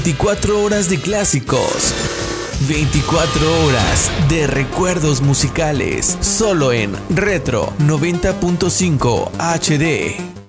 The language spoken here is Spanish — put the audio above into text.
24 horas de clásicos, 24 horas de recuerdos musicales, solo en Retro 90.5 HD.